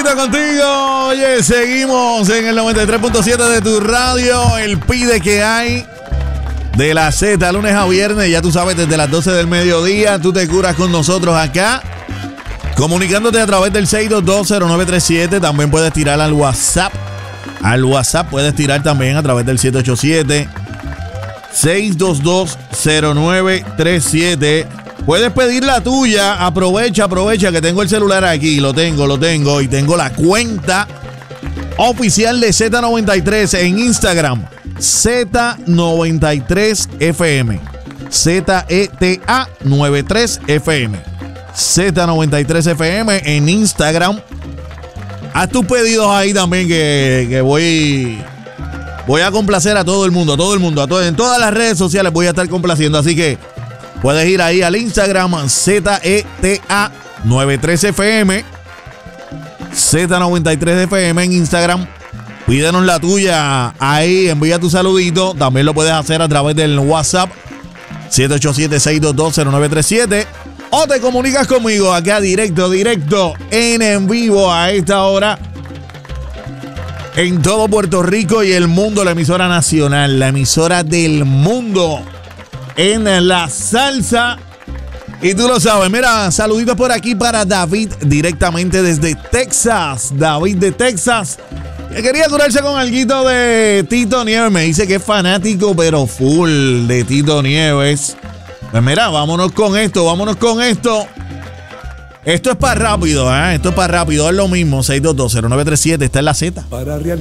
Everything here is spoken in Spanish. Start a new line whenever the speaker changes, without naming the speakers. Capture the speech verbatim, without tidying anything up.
Despacito contigo. Oye, seguimos en el noventa y tres punto siete de tu radio. El pide que hay de la Z, lunes a viernes. Ya tú sabes, desde las doce del mediodía, tú te curas con nosotros acá, comunicándote a través del seis dos dos cero nueve tres siete. También puedes tirar al WhatsApp. Al WhatsApp puedes tirar también a través del siete ocho siete, seis dos dos cero nueve tres siete. Puedes pedir la tuya. Aprovecha, aprovecha que tengo el celular aquí. Lo tengo, lo tengo. Y tengo la cuenta oficial de Z noventa y tres en Instagram. Z noventa y tres F M. Z E T A noventa y tres F M. Z noventa y tres F M en Instagram. Haz tus pedidos ahí también, que, que voy, voy a complacer a todo el mundo, a todo el mundo, a todo, en todas las redes sociales voy a estar complaciendo. Así que puedes ir ahí al Instagram Z E T A noventa y tres F M. Z noventa y tres F M en Instagram. Pídenos la tuya ahí, envía tu saludito. También lo puedes hacer a través del WhatsApp siete ocho siete, seis dos dos, cero nueve tres siete. O te comunicas conmigo acá directo, directo, en en vivo a esta hora. En todo Puerto Rico y el mundo, la emisora nacional, la emisora del mundo en la salsa. Y tú lo sabes, mira, saluditos por aquí para David, directamente desde Texas. David de Texas, que quería curarse con alguito de Tito Nieves. Me dice que es fanático, pero full de Tito Nieves. Pues mira, vámonos con esto, vámonos con esto. Esto es para rápido, ¿eh? Esto es para rápido, es lo mismo. seis dos dos cero nueve tres siete, está en la Z.
Para realizar